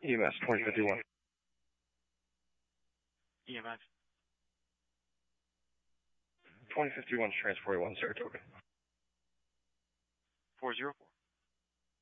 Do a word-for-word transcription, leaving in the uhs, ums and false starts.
E M S twenty fifty-one. E M S. twenty fifty-one, transport one, Saratoga. four zero four.